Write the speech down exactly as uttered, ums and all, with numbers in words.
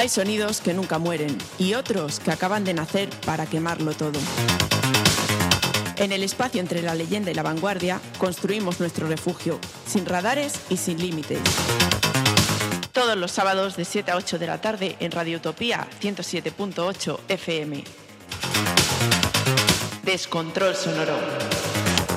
Hay sonidos que nunca mueren y otros que acaban de nacer para quemarlo todo. En el espacio entre la leyenda y la vanguardia construimos nuestro refugio, sin radares y sin límites. Todos los sábados de siete a ocho de la tarde en Radio Utopía ciento siete punto ocho F M. Descontrol sonoro.